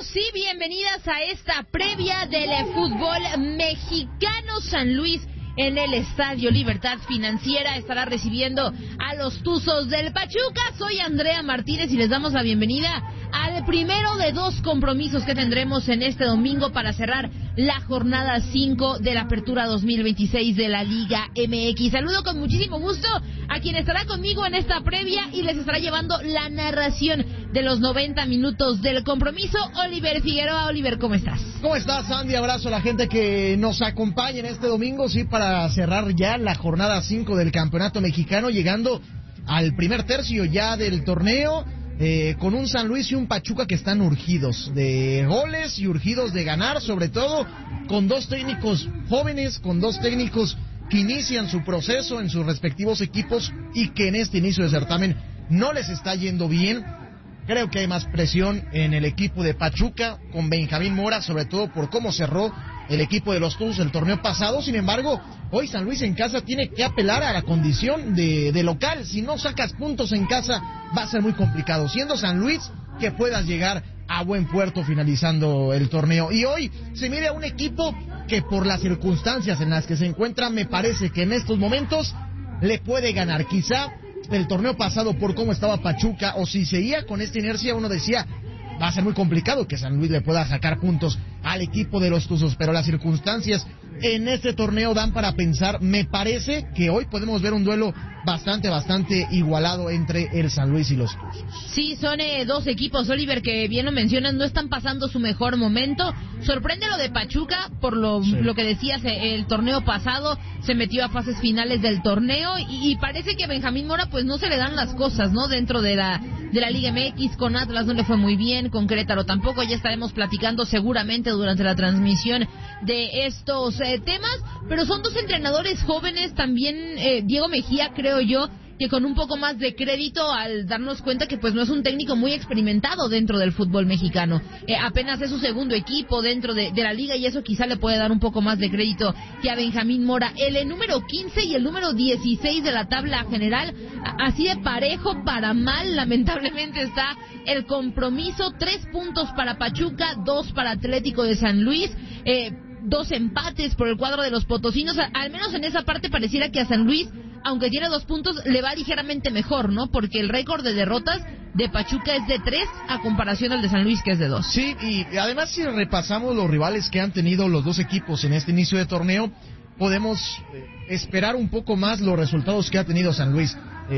sí, bienvenidas a esta previa del fútbol mexicano. San Luis en el Estadio Libertad Financiera estará recibiendo a los Tuzos del Pachuca. Soy Andrea Martínez y les damos la bienvenida al primero de dos compromisos que tendremos en este domingo para cerrar la jornada 5 de la Apertura 2026 de la Liga MX. Saludo con muchísimo gusto a quien estará conmigo en esta previa y les estará llevando la narración de los 90 minutos del compromiso. Oliver Figueroa. Oliver, ¿cómo estás? ¿Cómo estás, Andy? Abrazo a la gente que nos acompaña en este domingo, sí, para cerrar ya la jornada 5 del Campeonato Mexicano, llegando al primer tercio ya del torneo, con un San Luis y un Pachuca que están urgidos de goles y urgidos de ganar, sobre todo con dos técnicos jóvenes, con dos técnicos que inician su proceso en sus respectivos equipos y que en este inicio de certamen no les está yendo bien. Creo que hay más presión en el equipo de Pachuca con Benjamín Mora, sobre todo por cómo cerró el equipo de los Tuzos el torneo pasado. Sin embargo, hoy San Luis en casa tiene que apelar a la condición de local. Si no sacas puntos en casa, va a ser muy complicado, siendo San Luis, que puedas llegar a buen puerto finalizando el torneo. Y hoy se mide a un equipo que por las circunstancias en las que se encuentra, me parece que en estos momentos le puede ganar. Quizá el torneo pasado por cómo estaba Pachuca, o si seguía con esta inercia, uno decía, va a ser muy complicado que San Luis le pueda sacar puntos al equipo de los Tuzos, pero las circunstancias en este torneo dan para pensar. Me parece que hoy podemos ver un duelo bastante igualado entre el San Luis y los Tuzos. Sí, son dos equipos, Oliver, que bien lo mencionan, no están pasando su mejor momento. Sorprende lo de Pachuca por lo que decías, el torneo pasado se metió a fases finales del torneo y parece que a Benjamín Mora pues no se le dan las cosas, ¿no? Dentro de la Liga MX, con Atlas no le fue muy bien, con Querétaro tampoco. Ya estaremos platicando seguramente durante la transmisión de estos temas, pero son dos entrenadores jóvenes también. Diego Mejía, creo yo, que con un poco más de crédito al darnos cuenta que pues no es un técnico muy experimentado dentro del fútbol mexicano, apenas es su segundo equipo dentro de la liga y eso quizá le puede dar un poco más de crédito que a Benjamín Mora. El número 15 y el número 16 de la tabla general, así de parejo para mal, lamentablemente está el compromiso. 3 puntos para Pachuca, 2 para Atlético de San Luis, 2 empates por el cuadro de los potosinos. Al menos en esa parte pareciera que a San Luis, aunque tiene 2 puntos, le va ligeramente mejor, ¿no? Porque el récord de derrotas de Pachuca es de 3 a comparación al de San Luis, que es de 2. Sí, y además si repasamos los rivales que han tenido los dos equipos en este inicio de torneo, podemos esperar un poco más los resultados que ha tenido San Luis.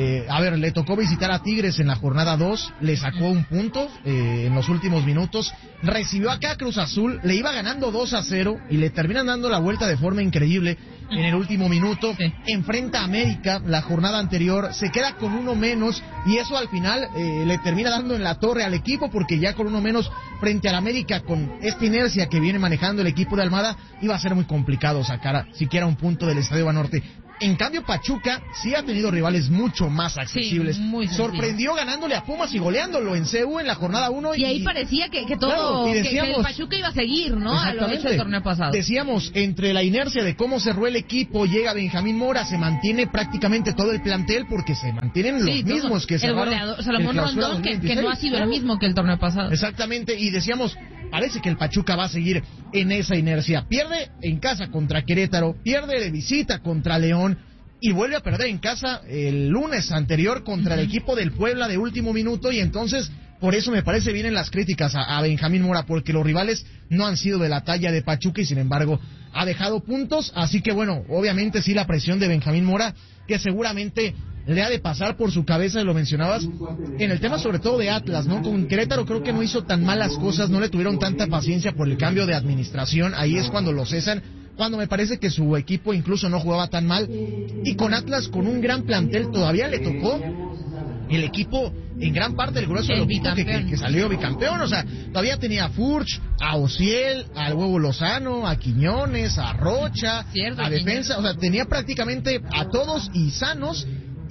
Le tocó visitar a Tigres en la jornada 2, le sacó un punto en los últimos minutos, recibió acá a Cruz Azul, le iba ganando 2-0 y le terminan dando la vuelta de forma increíble en el último minuto. Enfrenta a América la jornada anterior, se queda con uno menos y eso al final le termina dando en la torre al equipo, porque ya con uno menos frente al América, con esta inercia que viene manejando el equipo de Almada, iba a ser muy complicado sacar siquiera un punto del Estadio Banorte. En cambio, Pachuca sí ha tenido rivales mucho más accesibles. Sí, sorprendió ganándole a Pumas y goleándolo en CU en la jornada 1. Y ahí parecía que todo, claro, que el Pachuca iba a seguir, ¿no? A lo hecho el torneo pasado. Decíamos, entre la inercia de cómo cerró el equipo, llega Benjamín Mora, se mantiene prácticamente todo el plantel, porque se mantienen los mismos que el goleador Salomón Rondón, que no ha sido el mismo que el torneo pasado. Exactamente, y decíamos, parece que el Pachuca va a seguir en esa inercia. Pierde en casa contra Querétaro, pierde de visita contra León y vuelve a perder en casa el lunes anterior contra el equipo del Puebla de último minuto. Y entonces, por eso me parece vienen las críticas a Benjamín Mora, porque los rivales no han sido de la talla de Pachuca y sin embargo ha dejado puntos. Así que bueno, obviamente sí, la presión de Benjamín Mora, que seguramente le ha de pasar por su cabeza, lo mencionabas, en el tema sobre todo de Atlas, ¿no? Con Querétaro creo que no hizo tan malas cosas, no le tuvieron tanta paciencia por el cambio de administración, ahí es cuando lo cesan, cuando me parece que su equipo incluso no jugaba tan mal, y con Atlas, con un gran plantel, todavía le tocó el equipo, en gran parte del grueso del equipo que salió bicampeón. O sea, todavía tenía a Furch, a Ociel, al Huevo Lozano, a Quiñones, a Rocha, a defensa, o sea, tenía prácticamente a todos y sanos.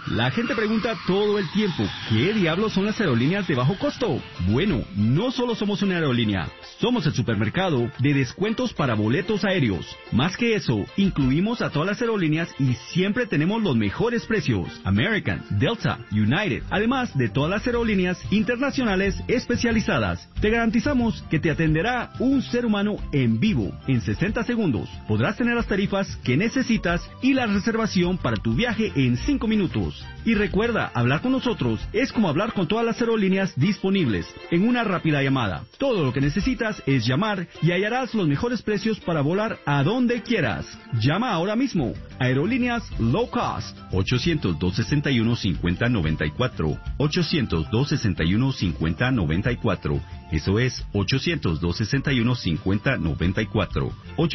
La gente pregunta todo el tiempo, ¿qué diablos son las aerolíneas de bajo costo? Bueno, no solo somos una aerolínea, somos el supermercado de descuentos para boletos aéreos. Más que eso, incluimos a todas las aerolíneas y siempre tenemos los mejores precios. American, Delta, United, además de todas las aerolíneas internacionales especializadas. Te garantizamos que te atenderá un ser humano en vivo en 60 segundos. Podrás tener las tarifas que necesitas y la reservación para tu viaje en 5 minutos. Y recuerda, hablar con nosotros es como hablar con todas las aerolíneas disponibles en una rápida llamada. Todo lo que necesitas es llamar y hallarás los mejores precios para volar a donde quieras. Llama ahora mismo. Aerolíneas Low Cost. 800-261-5094. 800-261-5094. Eso es 800-261-5094.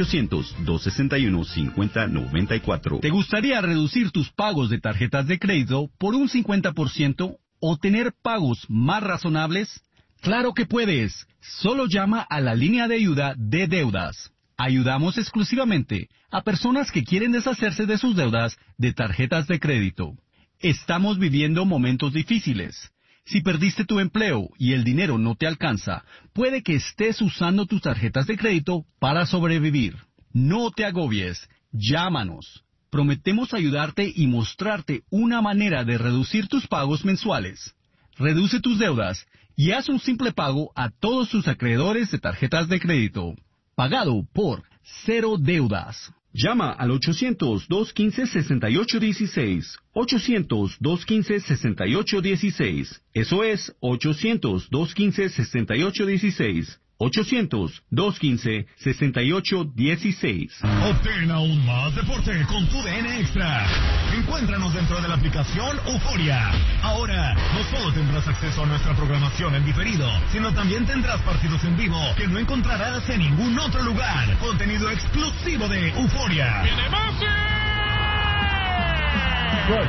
800-261-5094. ¿Te gustaría reducir tus pagos de tarjetas de crédito por un 50% o tener pagos más razonables? ¡Claro que puedes! Solo llama a la línea de ayuda de deudas. Ayudamos exclusivamente a personas que quieren deshacerse de sus deudas de tarjetas de crédito. Estamos viviendo momentos difíciles. Si perdiste tu empleo y el dinero no te alcanza, puede que estés usando tus tarjetas de crédito para sobrevivir. No te agobies. Llámanos. Prometemos ayudarte y mostrarte una manera de reducir tus pagos mensuales. Reduce tus deudas y haz un simple pago a todos tus acreedores de tarjetas de crédito. Pagado por Cero Deudas. Llama al 800-215-6816. 800-215-6816. Eso es 800-215-6816. 800-215-6816. Obtén aún más deporte con tu DN Extra. Encuéntranos dentro de la aplicación Euforia. Ahora, no solo tendrás acceso a nuestra programación en diferido, sino también tendrás partidos en vivo que no encontrarás en ningún otro lugar. Contenido exclusivo de Euforia. ¡Viene Messi! ¡Gol!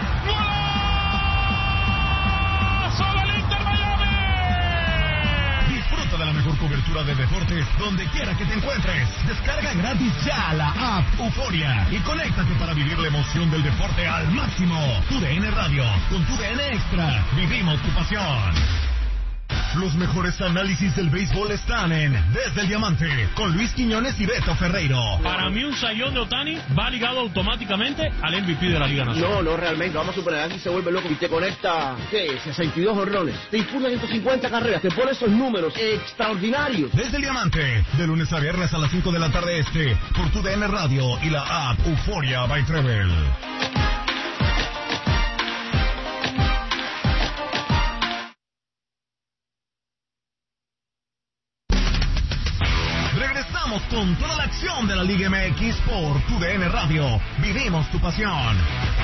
¡Solo el Inter Miami! Disfruta de la mejor cobertura de deportes donde quiera que te encuentres. Descarga gratis ya la app Euforia y conéctate para vivir la emoción del deporte al máximo. Tu DN Radio, con tu DN Extra, vivimos tu pasión. Los mejores análisis del béisbol están en Desde el Diamante, con Luis Quiñones y Beto Ferreiro. Para mí un sayón de Ohtani va ligado automáticamente al MVP de la Liga Nacional. No, realmente, vamos a suponer, si se vuelve loco y te conecta, 62 honrones, te disputa 150 carreras, te pone esos números extraordinarios. Desde el Diamante, de lunes a viernes a las 5 de la tarde por tu DN Radio y la app Euforia by Treble. Con toda la acción de la Liga MX por tu DN Radio. Vivimos tu pasión.